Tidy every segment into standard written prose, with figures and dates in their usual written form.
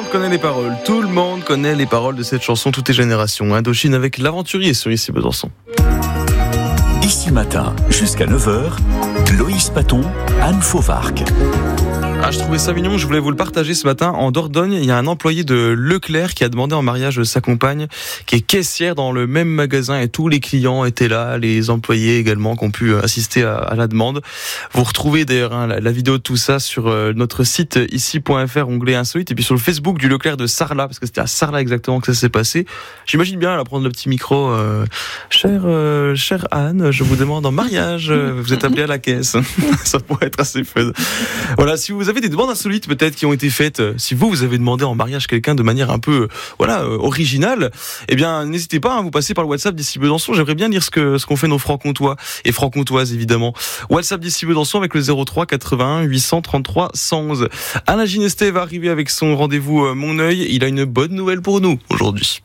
connaît les paroles. Tout le monde connaît les paroles de cette chanson, toutes les générations. Indochine avec l'aventurier sur Ici Besançon. Ici Matin, jusqu'à 9h, Loïs Paton, Anne Fauvarc. Je trouvais ça mignon, je voulais vous le partager ce matin. En Dordogne, il y a un employé de Leclerc qui a demandé en mariage sa compagne, qui est caissière dans le même magasin, et tous les clients étaient là, les employés également qui ont pu assister à la demande. Vous retrouvez d'ailleurs la vidéo de tout ça sur notre site ici.fr, onglet insolite, et puis sur le Facebook du Leclerc de Sarlat, parce que c'était à Sarlat exactement que ça s'est passé. J'imagine bien, elle va prendre le petit micro. Chère Anne, je vous demande en mariage, vous êtes appelée à la caisse. Ça pourrait être assez fun. Voilà, si vous avez des demandes insolites peut-être qui ont été faites, si vous avez demandé en mariage quelqu'un de manière un peu originale, eh bien n'hésitez pas, vous passez par le WhatsApp d'Ici Besançon. J'aimerais bien lire ce qu'ont fait nos francs-comtois et francs-comtoises évidemment. WhatsApp d'Ici Besançon avec le 03 81 833 111. Alain Ginestet va arriver avec son rendez-vous Mon Œil. Il a une bonne nouvelle pour nous aujourd'hui.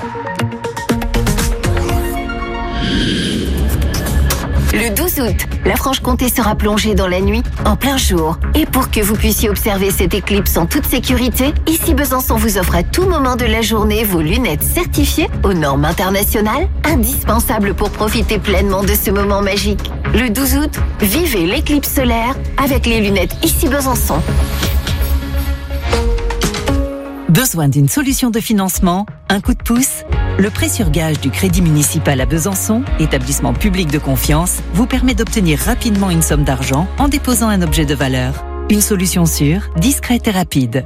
Le 12 août, la Franche-Comté sera plongée dans la nuit en plein jour. Et pour que vous puissiez observer cette éclipse en toute sécurité, Ici Besançon vous offre à tout moment de la journée vos lunettes certifiées aux normes internationales, indispensables pour profiter pleinement de ce moment magique. Le 12 août, vivez l'éclipse solaire avec les lunettes Ici Besançon. Besoin d'une solution de financement? Un coup de pouce? Le prêt sur gage du Crédit municipal à Besançon, établissement public de confiance, vous permet d'obtenir rapidement une somme d'argent en déposant un objet de valeur. Une solution sûre, discrète et rapide.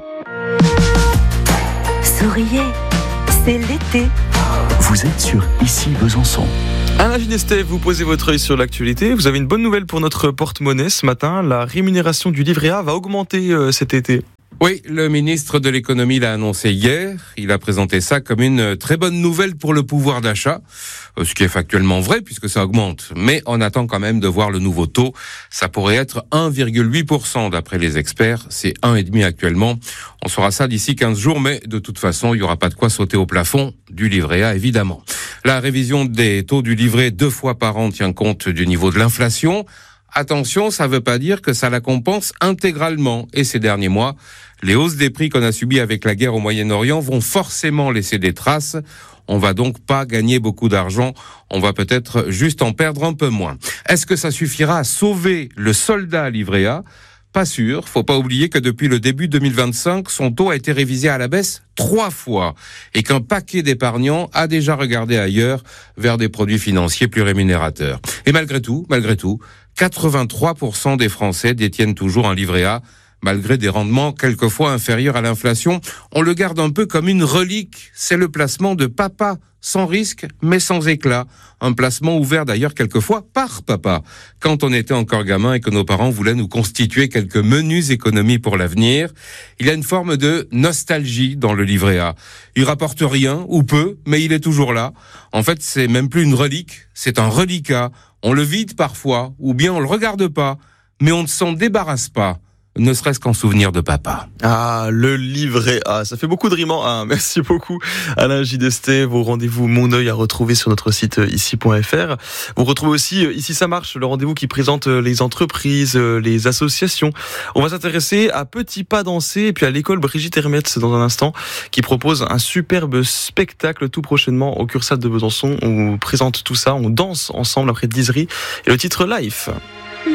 Souriez, c'est l'été. Vous êtes sur Ici Besançon. Alain Ginestet, vous posez votre œil sur l'actualité. Vous avez une bonne nouvelle pour notre porte-monnaie ce matin. La rémunération du livret A va augmenter cet été. Oui, le ministre de l'économie l'a annoncé hier. Il a présenté ça comme une très bonne nouvelle pour le pouvoir d'achat, ce qui est factuellement vrai puisque ça augmente. Mais on attend quand même de voir le nouveau taux. Ça pourrait être 1,8% d'après les experts. C'est 1,5% actuellement. On saura ça d'ici 15 jours, mais de toute façon, il n'y aura pas de quoi sauter au plafond du livret A, évidemment. La révision des taux du livret 2 fois par an tient compte du niveau de l'inflation. Attention, ça ne veut pas dire que ça la compense intégralement. Et ces derniers mois, les hausses des prix qu'on a subies avec la guerre au Moyen-Orient vont forcément laisser des traces. On va donc pas gagner beaucoup d'argent. On va peut-être juste en perdre un peu moins. Est-ce que ça suffira à sauver le soldat livret A ? Pas sûr. Faut pas oublier que depuis le début 2025, son taux a été révisé à la baisse 3 fois et qu'un paquet d'épargnants a déjà regardé ailleurs vers des produits financiers plus rémunérateurs. Et malgré tout, 83% des Français détiennent toujours un livret A, malgré des rendements quelquefois inférieurs à l'inflation. On le garde un peu comme une relique. C'est le placement de papa, sans risque, mais sans éclat. Un placement ouvert d'ailleurs quelquefois par papa, quand on était encore gamin et que nos parents voulaient nous constituer quelques menues économies pour l'avenir. Il y a une forme de nostalgie dans le livret A. Il rapporte rien, ou peu, mais il est toujours là. En fait, c'est même plus une relique, c'est un reliquat. On le vide parfois, ou bien on le regarde pas, mais on ne s'en débarrasse pas. Ne serait-ce qu'en souvenir de papa. Ah, le livret A, ça fait beaucoup de rimes en un. Merci beaucoup Alain Ginestet. Vos rendez-vous Mon Œil à retrouver sur notre site ici.fr. Vous retrouvez aussi Ici ça marche, le rendez-vous qui présente les entreprises, les associations. On va s'intéresser à Petit Pas Danser et puis à l'école Brigitte Hermetz dans un instant, qui propose un superbe spectacle tout prochainement au Cursat de Besançon. On présente tout ça, on danse ensemble après Dizery et le titre Life.